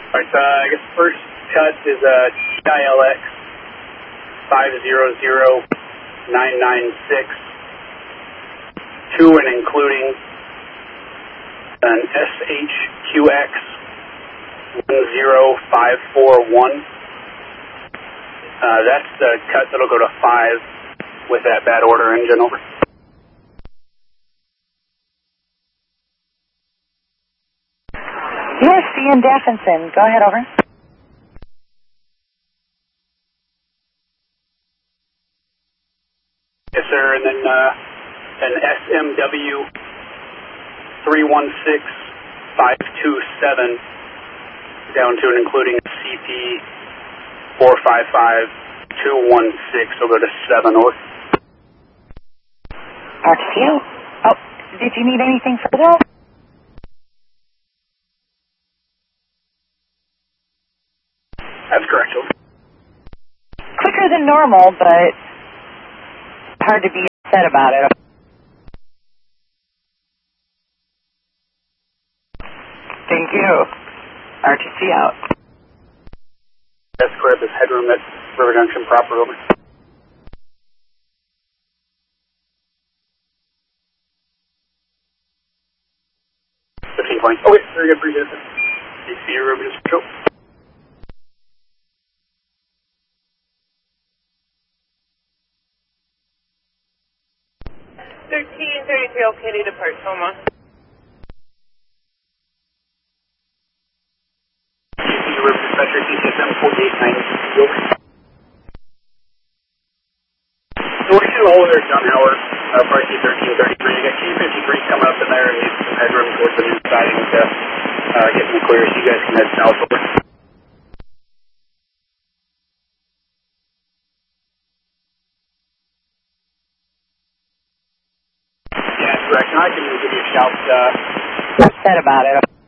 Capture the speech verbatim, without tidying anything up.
Alright, so uh, I guess the first cut is a T I L X five zero zero nine nine six to and including an S H Q X one zero five four one. Uh, that's the cut that'll go to five with that bad order engine. Over. Yes, Ian Daffinson. Go ahead, over. Yes, sir, and then uh, an S M W three one six five two seven down to and including C P four five five two one six will go to seven. Over. R T C O. Oh, did you need anything further? That's correct. Over. Quicker than normal, but hard to be upset about it. Thank you. R T C out. That's clear up this headroom at River Junction proper. Over. fifteen points. Oh, wait, very good. Appreciate it. D C River Junction. thirteen thirty-three, okay to depart, Toma. D C River Dispatcher, C C S M forty-eight ninety. So we're getting all there, John Howard, uh, Parky thirteen thirty-three. You got Q fifty-three coming up in there and needs some headroom towards the new siding to uh, get some clear so you guys can head south. Over. Yeah, correct. And I can give you a shout. Uh, Upset about it.